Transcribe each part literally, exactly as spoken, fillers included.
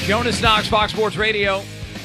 Jonas Knox, Fox Sports Radio.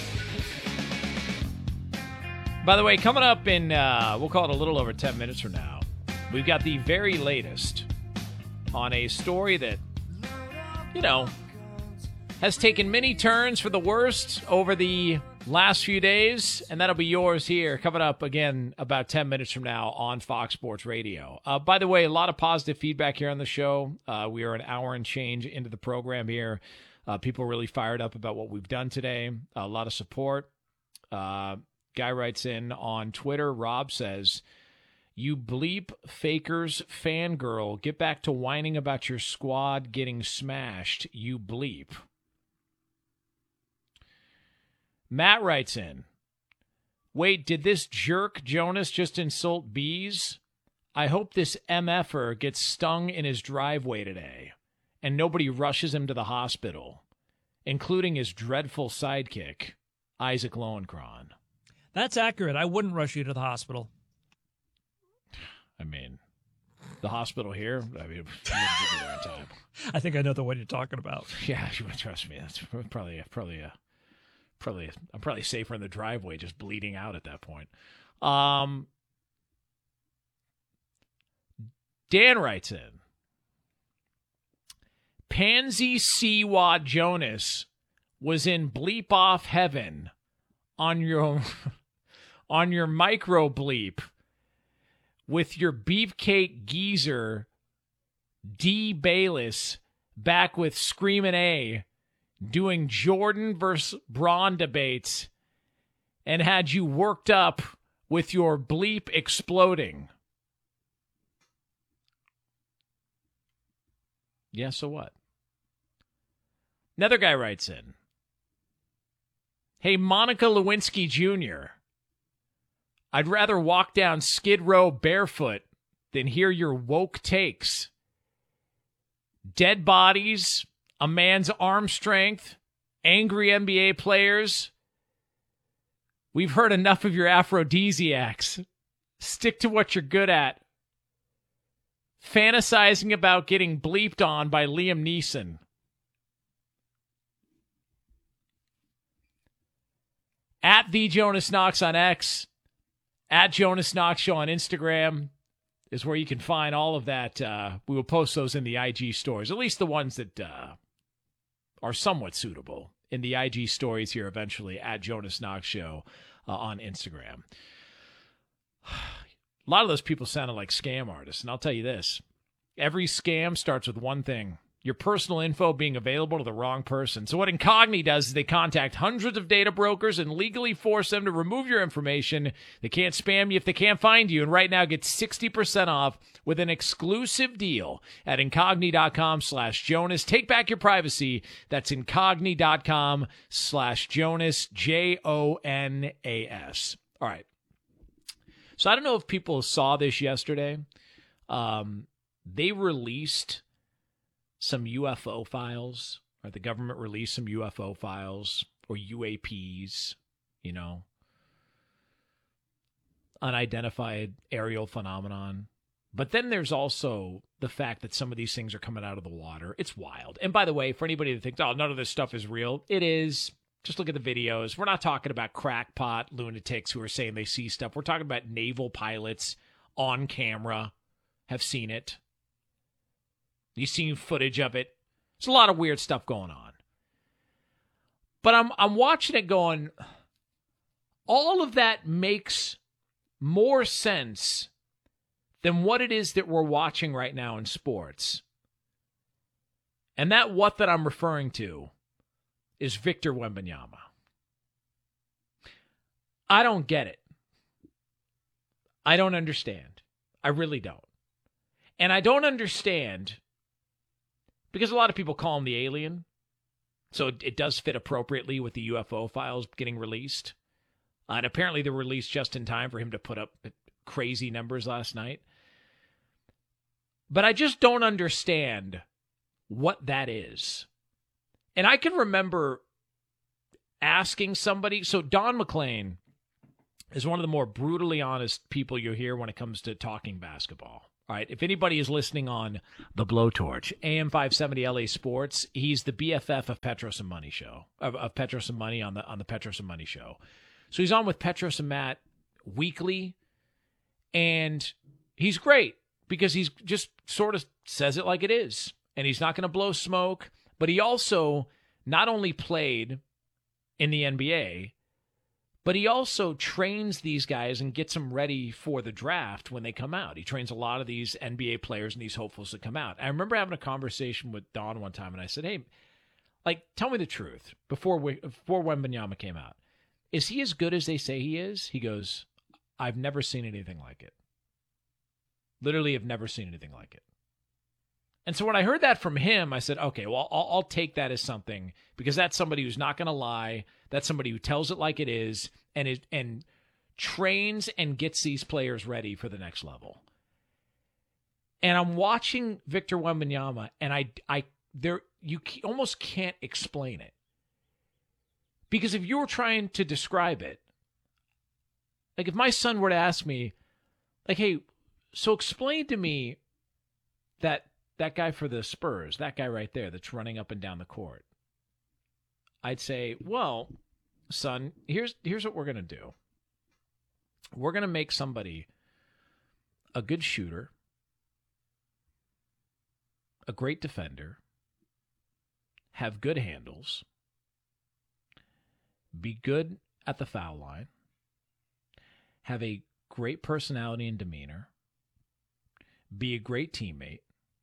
By the way, coming up in, uh, we'll call it a little over ten minutes from now, we've got the very latest on a story that, you know, has taken many turns for the worst over the last few days, and that'll be yours here coming up again about ten minutes from now on Fox Sports Radio. Uh, by the way, a lot of positive feedback here on the show. Uh, we are an hour and change into the program here. Uh, people are really fired up about what we've done today. A lot of support. Uh, guy writes in on Twitter, Rob says, "You bleep fakers fangirl. Get back to whining about your squad getting smashed. You bleep." Matt writes in, "Wait, did this jerk Jonas just insult bees? I hope this M F-er gets stung in his driveway today and nobody rushes him to the hospital, including his dreadful sidekick, Isaac Lowenkron." That's accurate. I wouldn't rush you to the hospital. I mean, the hospital here, I mean, you wouldn't get me there in time. I think I know the one you're talking about. Yeah, you would trust me. That's probably, probably, a, probably, I'm probably safer in the driveway just bleeding out at that point. Um, Dan writes in, "Pansy Siwa Jonas was in bleep off heaven on your on your micro bleep with your beefcake geezer D Bayless back with Screamin' A doing Jordan versus Braun debates and had you worked up with your bleep exploding." Yeah, so what? Another guy writes in, "Hey, Monica Lewinsky Junior, I'd rather walk down Skid Row barefoot than hear your woke takes. Dead bodies, a man's arm strength, angry N B A players. We've heard enough of your aphrodisiacs. Stick to what you're good at. Fantasizing about getting bleeped on by Liam Neeson." At the Jonas Knox on X, at Jonas Knox Show on Instagram is where you can find all of that. Uh, we will post those in the I G stories, at least the ones that uh, are somewhat suitable in the I G stories here eventually at Jonas Knox Show uh, on Instagram. A lot of those people sounded like scam artists, and I'll tell you this. Every scam starts with one thing: your personal info being available to the wrong person. So what Incogni does is they contact hundreds of data brokers and legally force them to remove your information. They can't spam you if they can't find you. And right now, get sixty percent off with an exclusive deal at Incogni.com slash Jonas. Take back your privacy. That's Incogni.com slash Jonas, J O N A S. All right. So I don't know if people saw this yesterday. Um, they released some U F O files, or the government released some U F O files, or U A Ps, you know, unidentified aerial phenomenon. But then there's also the fact that some of these things are coming out of the water. It's wild. And by the way, for anybody that thinks, oh, none of this stuff is real, it is. Just look at the videos. We're not talking about crackpot lunatics who are saying they see stuff. We're talking about naval pilots on camera have seen it. You've seen footage of it. There's a lot of weird stuff going on. But I'm I'm watching it going, all of that makes more sense than what it is that we're watching right now in sports. And that what that I'm referring to is Victor Wembanyama. I don't get it. I don't understand. I really don't. And I don't understand because a lot of people call him the alien. So it, it does fit appropriately with the U F O files getting released. Uh, and apparently they were released just in time for him to put up crazy numbers last night. But I just don't understand what that is. And I can remember asking somebody. So Don McClain is one of the more brutally honest people you'll hear when it comes to talking basketball. All right, if anybody is listening on the Blowtorch, A M five seventy L A Sports, he's the B F F of Petros and Money show, of, of Petros and Money on the on the Petros and Money show. So he's on with Petros and Matt weekly, and he's great because he's just sort of says it like it is, and he's not going to blow smoke, but he also not only played in the N B A, but he also trains these guys and gets them ready for the draft when they come out. He trains a lot of these N B A players and these hopefuls that come out. I remember having a conversation with Don one time, and I said, hey, like, tell me the truth before we, before Wembanyama came out. Is he as good as they say he is? He goes, I've never seen anything like it. Literally have never seen anything like it. And so when I heard that from him, I said, okay, well, I'll, I'll take that as something, because that's somebody who's not going to lie. That's somebody who tells it like it is and is, and trains and gets these players ready for the next level. And I'm watching Victor Wembanyama, and I, I, there, you almost can't explain it. Because if you were trying to describe it, like if my son were to ask me, like, hey, so explain to me that that guy for the Spurs, that guy right there that's running up and down the court, I'd say, well, son, here's here's what we're going to do. We're going to make somebody a good shooter, a great defender, have good handles, be good at the foul line, have a great personality and demeanor, be a great teammate,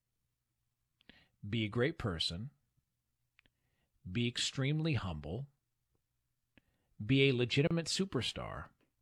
be a great person, be extremely humble, be a legitimate superstar,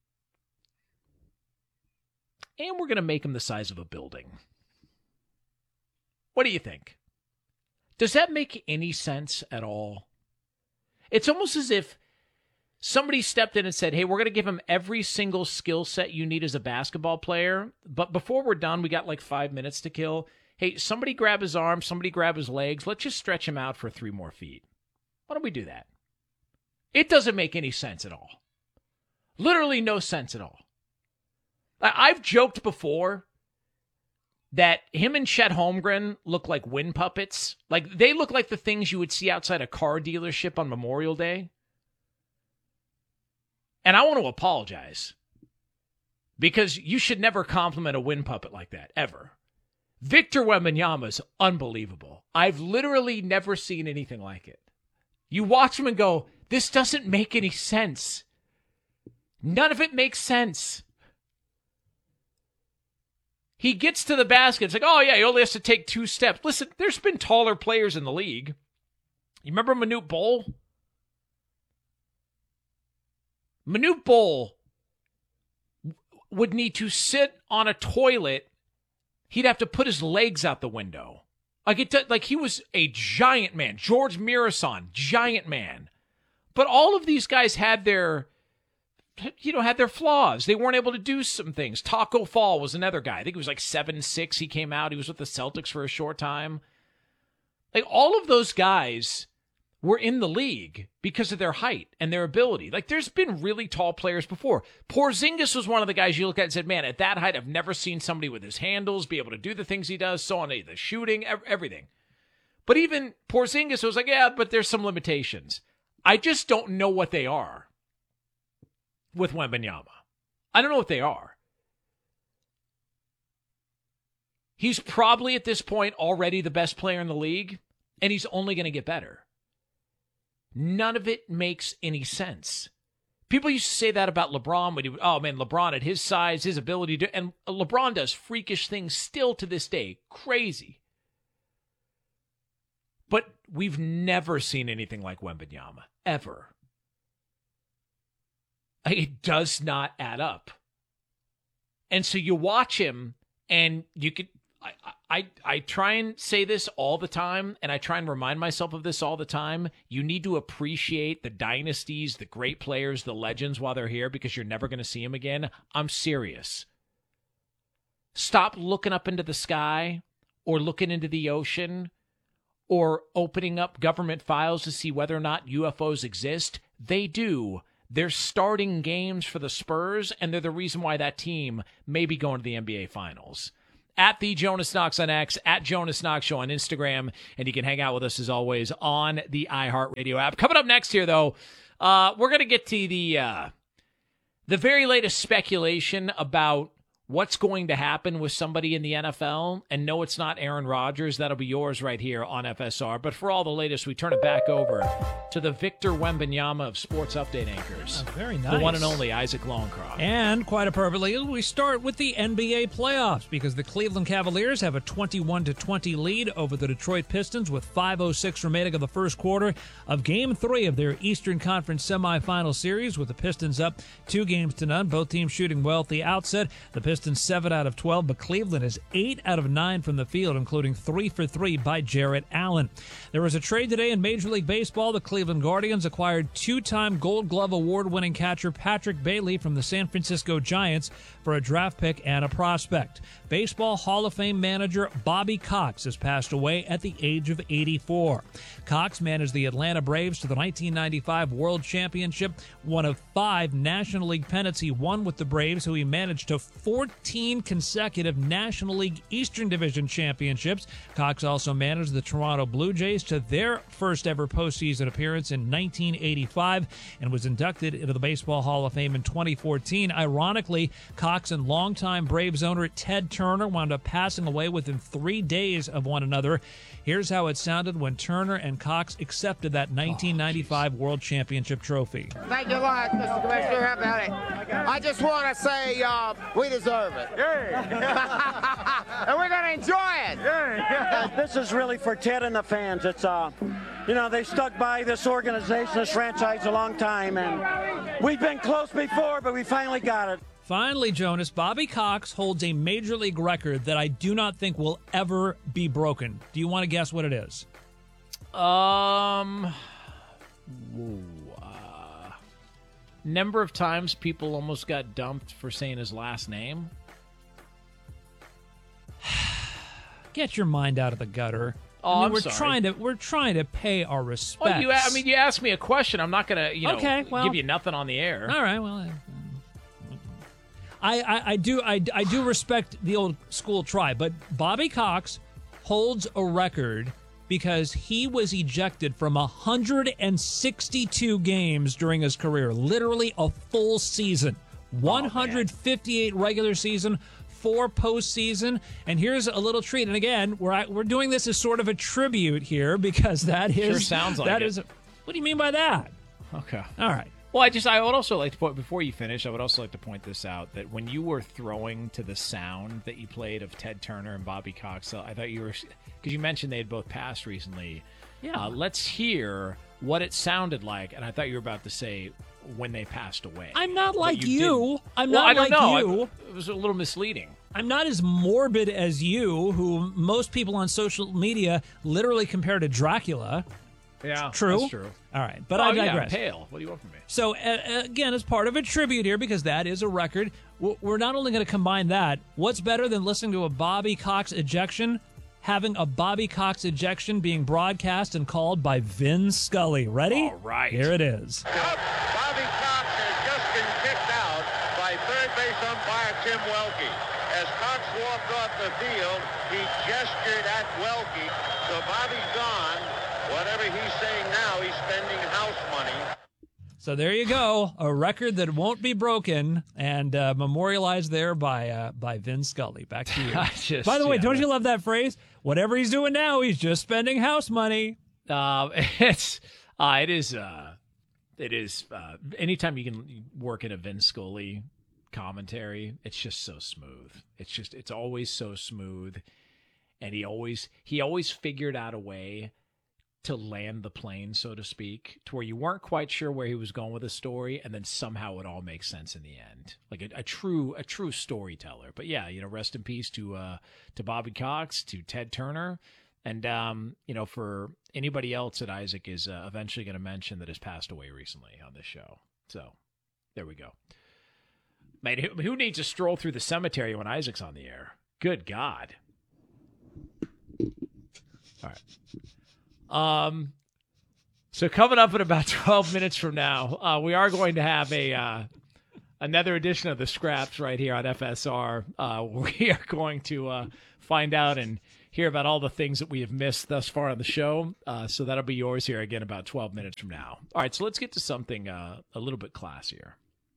and we're going to make him the size of a building. What do you think? Does that make any sense at all? It's almost as if somebody stepped in and said, hey, we're going to give him every single skill set you need as a basketball player, but before we're done, we got like five minutes to kill. Hey, somebody grab his arms, somebody grab his legs. Let's just stretch him out for three more feet. Why don't we do that? It doesn't make any sense at all. Literally no sense at all. I've joked before that him and Chet Holmgren look like wind puppets. Like, they look like the things you would see outside a car dealership on Memorial Day. And I want to apologize, because you should never compliment a wind puppet like that, ever. Victor Wembanyama's unbelievable. I've literally never seen anything like it. You watch him and go, this doesn't make any sense. None of it makes sense. He gets to the basket. It's like, oh, yeah, he only has to take two steps. Listen, there's been taller players in the league. You remember Manute Bol? Manute Bol would need to sit on a toilet. He'd have to put his legs out the window. Like, it, like he was a giant man. George Mirasan, giant man. But all of these guys had their, you know, had their flaws. They weren't able to do some things. Taco Fall was another guy. I think he was like seven six. He came out. He was with the Celtics for a short time. Like, all of those guys were in the league because of their height and their ability. Like, there's been really tall players before. Porzingis was one of the guys you look at and said, man, at that height, I've never seen somebody with his handles be able to do the things he does, so on, the shooting, everything. But even Porzingis was like, yeah, but there's some limitations. I just don't know what they are with Wembanyama. I don't know what they are. He's probably at this point already the best player in the league, and he's only going to get better. None of it makes any sense. People used to say that about LeBron. When he, oh, man, LeBron at his size, his ability to... And LeBron does freakish things still to this day. Crazy. But we've never seen anything like Wembanyama. Ever. It does not add up. And so you watch him, and you could... I, I I try and say this all the time, and I try and remind myself of this all the time. You need to appreciate the dynasties, the great players, the legends while they're here, because you're never going to see them again. I'm serious. Stop looking up into the sky or looking into the ocean or opening up government files to see whether or not U F Os exist. They do. They're starting games for the Spurs, and they're the reason why that team may be going to the N B A Finals. at the Jonas Knox on X, at Jonas Knox Show on Instagram, and you can hang out with us as always on the iHeartRadio app. Coming up next here, though, uh, we're going to get to the uh, the very latest speculation about what's going to happen with somebody in the N F L. And no, it's not Aaron Rodgers. That'll be yours right here on F S R. But for all the latest, we turn it back over to the Victor Wembanyama of Sports Update Anchors. Oh, very nice. The one and only Isaac Longcroft. And quite appropriately, we start with the N B A playoffs because the Cleveland Cavaliers have a twenty-one to twenty lead over the Detroit Pistons with five oh six remaining of the first quarter of Game three of their Eastern Conference semifinal series, with the Pistons up two games to none. Both teams shooting well at the outset. The Pistons seven out of twelve, but Cleveland is eight out of nine from the field, including three for three by Jarrett Allen. There was a trade today in Major League Baseball. The Cleveland Guardians acquired two-time Gold Glove award-winning catcher Patrick Bailey from the San Francisco Giants for a draft pick and a prospect. Baseball Hall of Fame manager Bobby Cox has passed away at the age of eighty-four. Cox managed the Atlanta Braves to the nineteen ninety-five World Championship, one of five National League pennants he won with the Braves, who he managed to fourteen consecutive National League Eastern Division championships. Cox also managed the Toronto Blue Jays to their first ever postseason appearance in nineteen eighty-five and was inducted into the Baseball Hall of Fame in twenty fourteen. Ironically, Cox and longtime Braves owner Ted Turner wound up passing away within three days of one another. Here's how it sounded when Turner and Cox accepted that nineteen ninety-five oh, World Championship trophy. Thank you a lot, Mister Commissioner. How about it? I just want to say uh, we deserve it. Yeah. And we're going to enjoy it. Yeah. Uh, this is really for Ted and the fans. It's, uh, you know, they stuck by this organization, this franchise a long time, and we've been close before, but we finally got it. Finally, Jonas, Bobby Cox holds a Major League record that I do not think will ever be broken. Do you want to guess what it is? Um, whoa, uh, number of times people almost got dumped for saying his last name. Get your mind out of the gutter. Oh, I mean, I'm we're sorry. trying to we're trying to pay our respects. Well, you, I mean, you asked me a question. I'm not gonna, you know, okay, well, give you nothing on the air. All right, well. I, I, I do I, I do respect the old school try, but Bobby Cox holds a record because he was ejected from one hundred sixty-two games during his career, literally a full season, one hundred fifty-eight oh, regular season, four postseason, and here's a little treat. And again, we're we're doing this as sort of a tribute here because that is sure sounds like that it. is. What do you mean by that? Okay, all right. Well, I just I would also like to point before you finish. I would also like to point this out that when you were throwing to the sound that you played of Ted Turner and Bobby Cox, I thought you were because you mentioned they had both passed recently. Yeah. Uh, let's hear what it sounded like, and I thought you were about to say when they passed away. I'm not like you. you. I'm well, not I don't like know. you. I, it was a little misleading. I'm not as morbid as you, who most people on social media literally compare to Dracula. Yeah, true. That's true. All right, but oh, I digress. Yeah, pale. What do you want from me? So uh, again, as part of a tribute here, because that is a record, we're not only going to combine that. What's better than listening to a Bobby Cox ejection? Having a Bobby Cox ejection being broadcast and called by Vin Scully. Ready? All right. Here it is. Nope. Bobby Cox has just been kicked out by third base umpire Tim Welke. As Cox walked off the field, he gestured at Welke, so Bobby's gone. Whatever he's saying now, he's spending house money. So there you go, a record that won't be broken and uh, memorialized there by uh, by Vin Scully. Back to you. just, By the way, yeah, don't but... you love that phrase? Whatever he's doing now, he's just spending house money. Uh, it's uh, it is uh, it is uh, anytime you can work in a Vin Scully commentary, it's just so smooth. It's just it's always so smooth, and he always he always figured out a way to land the plane, so to speak, to where you weren't quite sure where he was going with the story, and then somehow it all makes sense in the end. Like a, a true, a true storyteller. But yeah, you know, rest in peace to uh, to Bobby Cox, to Ted Turner, and um, you know, for anybody else that Isaac is uh, eventually going to mention that has passed away recently on this show. So there we go. Man, who, who needs to stroll through the cemetery when Isaac's on the air? Good God. All right. Um, so coming up in about twelve minutes from now, uh, we are going to have a uh, Another edition of the Scraps right here on F S R. Uh, we are going to uh, find out and hear about all the things that we have missed thus far on the show. Uh, so that'll be yours here again about twelve minutes from now. All right, so let's get to something uh, a little bit classier.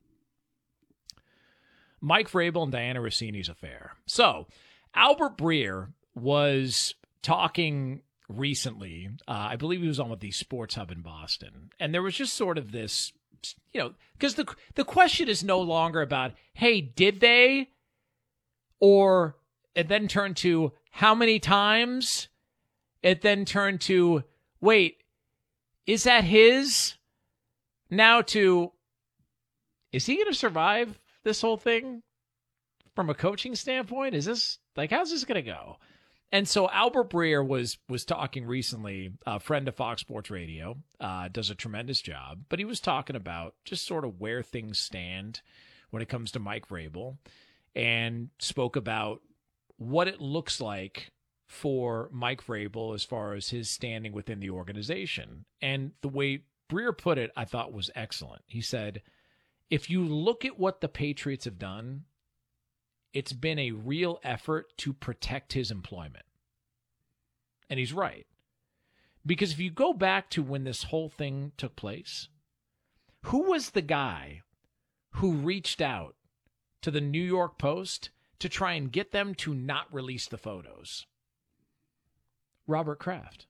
Mike Vrabel and Diana Rossini's affair. So Albert Breer was talking recently. Uh, I believe he was on with the Sports Hub in Boston. And there was just sort of this, you know, because the the question is no longer about, hey, did they? Or it then turned to how many times? It then turned to, wait, is that his? Now to, is he going to survive this whole thing from a coaching standpoint? Is this, like, how's this going to go? And so Albert Breer was was talking recently, a friend of Fox Sports Radio, uh, does a tremendous job, but he was talking about just sort of where things stand when it comes to Mike Vrabel, and spoke about what it looks like for Mike Vrabel as far as his standing within the organization. And the way Breer put it, I thought was excellent. He said, if you look at what the Patriots have done, it's been a real effort to protect his employment. And he's right. Because if you go back to when this whole thing took place, who was the guy who reached out to the New York Post to try and get them to not release the photos? Robert Kraft.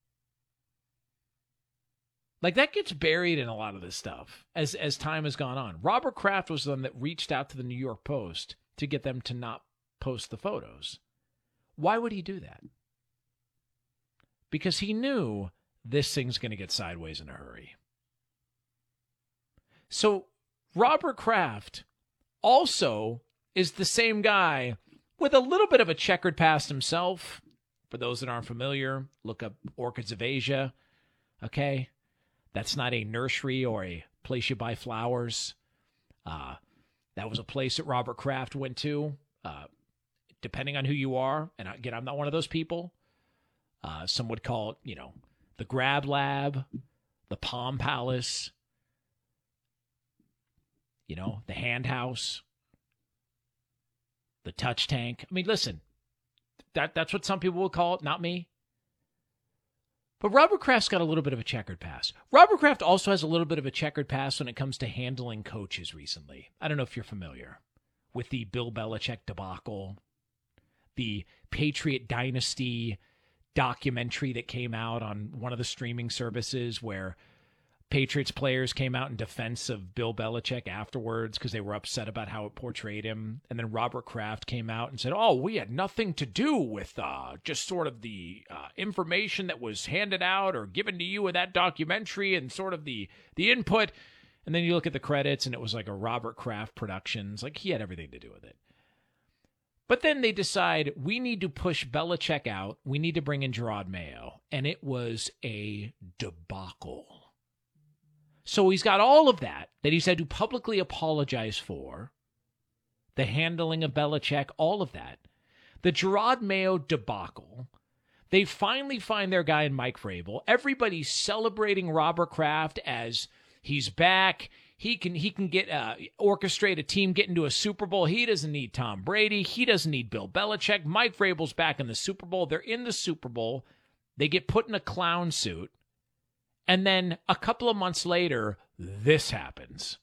Like, that gets buried in a lot of this stuff as, as time has gone on. Robert Kraft was the one that reached out to the New York Post to get them to not post the photos. Why would he do that? Because he knew this thing's going to get sideways in a hurry. So Robert Kraft also is the same guy with a little bit of a checkered past himself. For those that aren't familiar, look up Orchids of Asia. Okay? That's not a nursery or a place you buy flowers. Uh, that was a place that Robert Kraft went to, uh, depending on who you are. And again, I'm not one of those people. Uh, some would call it, you know, the Grab Lab, the Palm Palace, you know, the Hand House, the Touch Tank. I mean, listen, that that's what some people would call it, not me. But Robert Kraft's got a little bit of a checkered past. Robert Kraft also has a little bit of a checkered past when it comes to handling coaches recently. I don't know if you're familiar with the Bill Belichick debacle, the Patriot Dynasty documentary that came out on one of the streaming services where Patriots players came out in defense of Bill Belichick afterwards because they were upset about how it portrayed him. And then Robert Kraft came out and said, oh, we had nothing to do with uh, just sort of the uh, information that was handed out or given to you in that documentary and sort of the, the input. And then you look at the credits and it was like a Robert Kraft Productions. Like, he had everything to do with it. But then they decide we need to push Belichick out. We need to bring in Gerard Mayo. And it was a debacle. So he's got all of that that he's had to publicly apologize for, the handling of Belichick, all of that. The Gerard Mayo debacle. They finally find their guy in Mike Vrabel. Everybody's celebrating Robert Kraft as he's back. He can he can get uh, orchestrate a team get into a Super Bowl. He doesn't need Tom Brady. He doesn't need Bill Belichick. Mike Vrabel's back in the Super Bowl. They're in the Super Bowl. They get put in a clown suit. And then a couple of months later, this happens.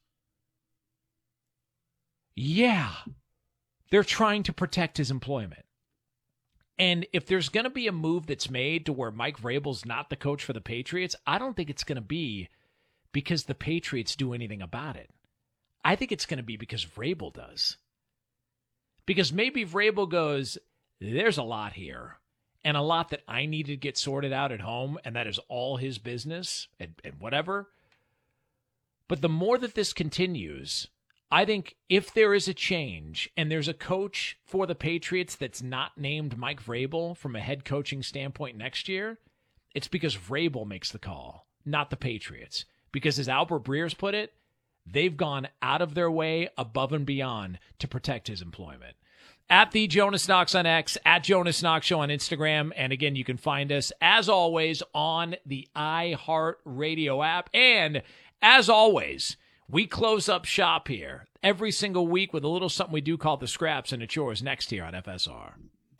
Yeah, they're trying to protect his employment. And if there's going to be a move that's made to where Mike Vrabel's not the coach for the Patriots, I don't think it's going to be because the Patriots do anything about it. I think it's going to be because Vrabel does. Because maybe Vrabel goes, there's a lot here. And a lot that I need to get sorted out at home, and that is all his business and, and whatever. But the more that this continues, I think if there is a change and there's a coach for the Patriots that's not named Mike Vrabel from a head coaching standpoint next year, it's because Vrabel makes the call, not the Patriots. Because as Albert Breer's put it, they've gone out of their way above and beyond to protect his employment. At the Jonas Knox on X, at Jonas Knox Show on Instagram. And again, you can find us, as always, on the iHeartRadio app. And as always, We close up shop here every single week with a little something we do called the Scraps, and it's yours next here on F S R.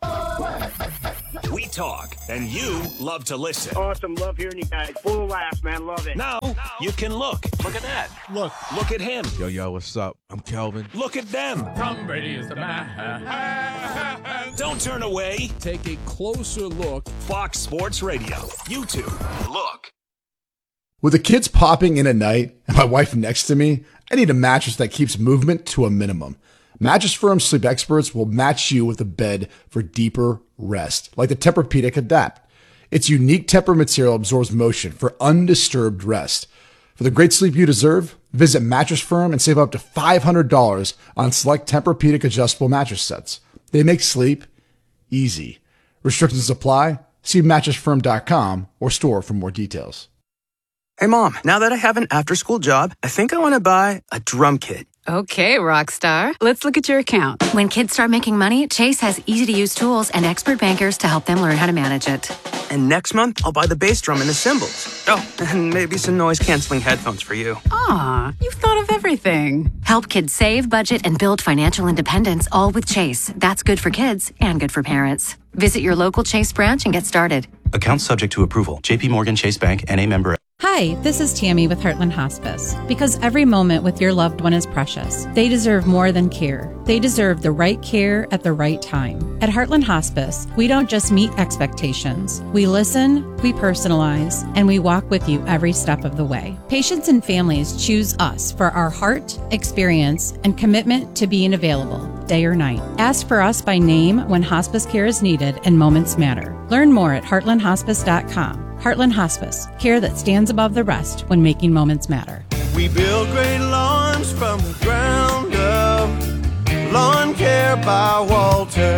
We talk, and you love to listen. Awesome. Love hearing you guys. Full of laughs, man. Love it. Now, you can look. Look at that. Look. Look at him. Yo, yo, what's up? I'm Kelvin. Look at them. Tom Brady is the man. Don't turn away. Take a closer look. Fox Sports Radio. YouTube. Look. With the kids popping in at night and my wife next to me, I need a mattress that keeps movement to a minimum. Mattress Firm Sleep Experts will match you with a bed for deeper rest, like the Tempur-Pedic Adapt. Its unique Tempur material absorbs motion for undisturbed rest. For the great sleep you deserve, visit Mattress Firm and save up to five hundred dollars on select Tempur-Pedic adjustable mattress sets. They make sleep easy. Restrictions apply. See mattress firm dot com or store for more details. Hey, Mom, now that I have an after-school job, I think I want to buy a drum kit. Okay, Rockstar. Let's look at your account. When kids start making money, Chase has easy-to-use tools and expert bankers to help them learn how to manage it. And next month, I'll buy the bass drum and the cymbals. Oh, and maybe some noise-canceling headphones for you. Aw, you've thought of everything. Help kids save, budget, and build financial independence, all with Chase. That's good for kids and good for parents. Visit your local Chase branch and get started. Account subject to approval. J P Morgan Chase Bank, N A member. Hi, this is Tammy with Heartland Hospice. Because every moment with your loved one is precious, they deserve more than care. They deserve the right care at the right time. At Heartland Hospice, we don't just meet expectations. We listen, we personalize, and we walk with you every step of the way. Patients and families choose us for our heart, experience, and commitment to being available, day or night. Ask for us by name when hospice care is needed and moments matter. Learn more at heartland hospice dot com. Heartland Hospice, care that stands above the rest when making moments matter. We build great lawns from the ground up. Lawn Care by Walter.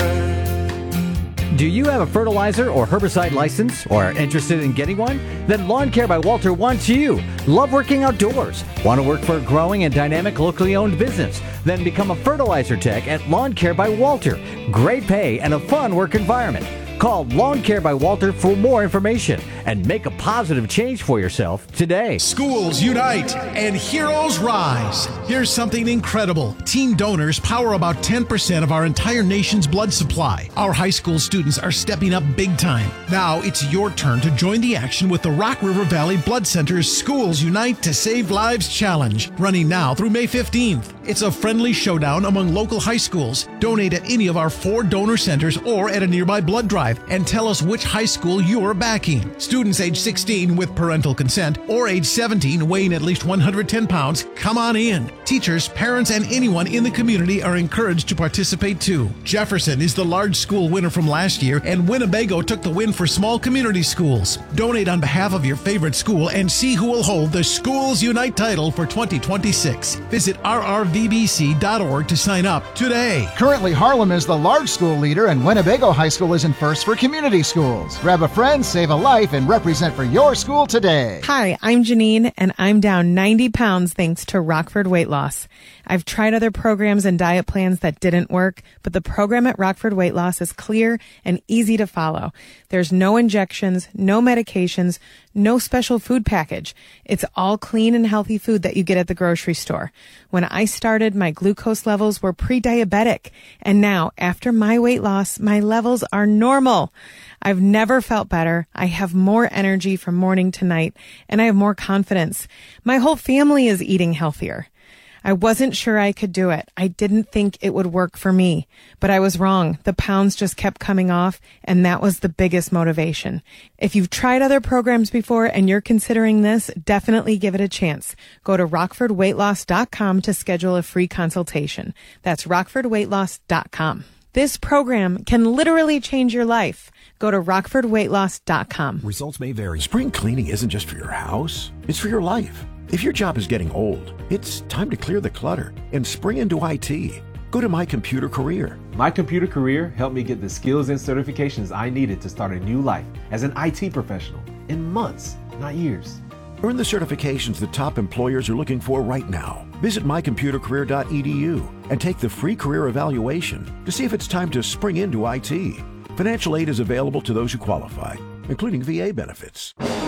Do you have a fertilizer or herbicide license or are interested in getting one? Then Lawn Care by Walter wants you. Love working outdoors? Want to work for a growing and dynamic locally owned business? Then become a fertilizer tech at Lawn Care by Walter. Great pay and a fun work environment. Call Lawn Care by Walter for more information and make a positive change for yourself today. Schools unite and heroes rise. Here's something incredible. Teen donors power about ten percent of our entire nation's blood supply. Our high school students are stepping up big time. Now it's your turn to join the action with the Rock River Valley Blood Center's Schools Unite to Save Lives Challenge, running now through May fifteenth. It's a friendly showdown among local high schools. Donate at any of our four donor centers or at a nearby blood drive and tell us which high school you're backing. Students age sixteen with parental consent or age seventeen weighing at least one hundred ten pounds, come on in. Teachers, parents, and anyone in the community are encouraged to participate too. Jefferson is the large school winner from last year, and Winnebago took the win for small community schools. Donate on behalf of your favorite school and see who will hold the Schools Unite title for twenty twenty-six. Visit r r v b c dot org to sign up today. Currently, Harlem is the large school leader, and Winnebago High School is in first for community schools. Grab a friend, save a life, and represent for your school today. Hi, I'm Janine, and I'm down ninety pounds thanks to Rockford Weight Loss. I've tried other programs and diet plans that didn't work, but the program at Rockford Weight Loss is clear and easy to follow. There's no injections, no medications, no special food package. It's all clean and healthy food that you get at the grocery store. When I started, my glucose levels were pre-diabetic, and now, after my weight loss, my levels are normal. I've never felt better. I have more energy from morning to night, and I have more confidence. My whole family is eating healthier. I wasn't sure I could do it. I didn't think it would work for me, but I was wrong. The pounds just kept coming off, and that was the biggest motivation. If you've tried other programs before and you're considering this, definitely give it a chance. Go to rockford weight loss dot com to schedule a free consultation. That's rockford weight loss dot com. This program can literally change your life. Go to rockford weight loss dot com. Results may vary. Spring cleaning isn't just for your house, it's for your life. If your job is getting old, it's time to clear the clutter and spring into I T. Go to My Computer Career. My Computer Career helped me get the skills and certifications I needed to start a new life as an I T professional in months, not years. Earn the certifications that top employers are looking for right now. Visit my computer career dot e d u and take the free career evaluation to see if it's time to spring into I T. Financial aid is available to those who qualify, including V A benefits.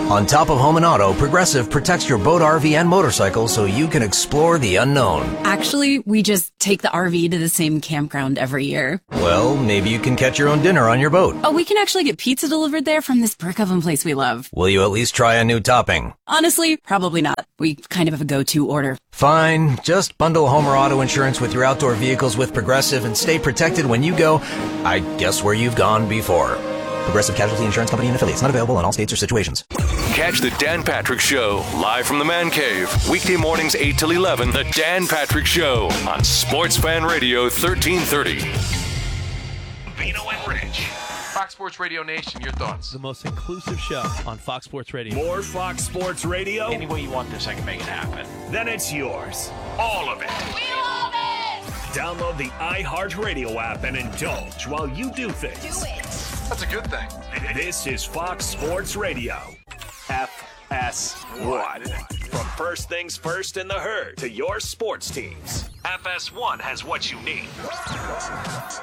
On top of home and auto, Progressive protects your boat, R V, and motorcycle so you can explore the unknown. Actually, we just take the R V to the same campground every year. Well, maybe you can catch your own dinner on your boat. Oh, we can actually get pizza delivered there from this brick oven place we love. Will you at least try a new topping? Honestly, probably not. We kind of have a go-to order. Fine. Just bundle home or auto insurance with your outdoor vehicles with Progressive and stay protected when you go, I guess, where you've gone before. Progressive Casualty Insurance Company and Affiliates. Not available in all states or situations. Catch the Dan Patrick Show live from the Man Cave. Weekday mornings eight till eleven. The Dan Patrick Show on Sports Fan Radio thirteen thirty. Vino and Rich. Fox Sports Radio Nation, your thoughts? The most inclusive show on Fox Sports Radio. More Fox Sports Radio? Any way you want this, I can make it happen. Then it's yours. All of it. We love it! Download the iHeartRadio app and indulge while you do things. Do it. That's a good thing. This is Fox Sports Radio. F S one. From first things first in the herd to your sports teams. F S one has what you need.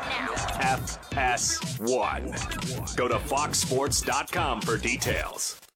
F S one. Go to fox sports dot com for details.